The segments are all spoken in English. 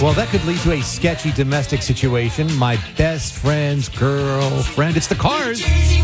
Well, that could lead to a sketchy domestic situation. My best friend's girlfriend. It's the Cars.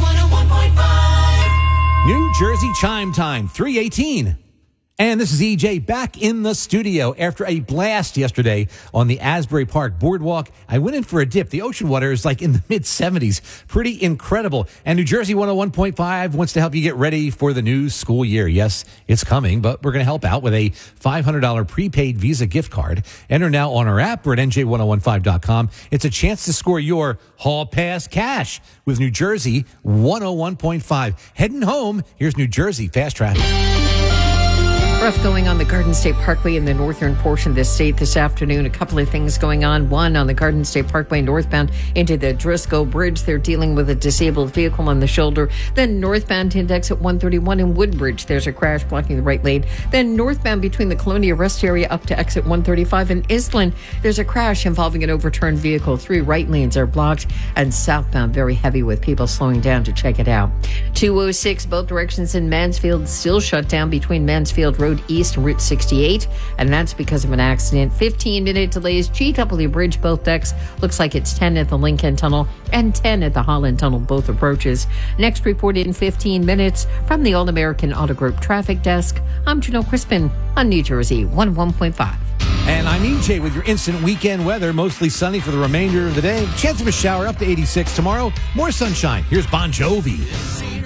New Jersey chime time, 3:18. And this is EJ back in the studio after a blast yesterday on the Asbury Park Boardwalk. I went in for a dip. The ocean water is like in the mid-70s. Pretty incredible. And New Jersey 101.5 wants to help you get ready for the new school year. Yes, it's coming, but we're going to help out with a $500 prepaid Visa gift card. Enter now on our app or at NJ1015.com. It's a chance to score your Hall Pass cash with New Jersey 101.5. Heading home, here's New Jersey Fast Traffic. Rough going on the Garden State Parkway in the northern portion of the state this afternoon. A couple of things going on. One, on the Garden State Parkway northbound into the Driscoll Bridge. They're dealing with a disabled vehicle on the shoulder. Then northbound into exit 131 in Woodbridge. There's a crash blocking the right lane. Then northbound between the Colonia Rest area up to exit 135 in Island. There's a crash involving an overturned vehicle. 3 right lanes are blocked. And southbound, very heavy with people slowing down to check it out. 206, both directions in Mansfield still shut down between Mansfield Road East and Route 68, and that's because of an accident. 15-minute delays, GW Bridge, both decks. Looks like it's 10 at the Lincoln Tunnel and 10 at the Holland Tunnel, both approaches. Next report in 15 minutes from the All-American Auto Group Traffic Desk. I'm Janelle Crispin on New Jersey 101.5. And I'm EJ with your instant weekend weather. Mostly sunny for the remainder of the day. Chance of a shower up to 86 tomorrow. More sunshine. Here's Bon Jovi.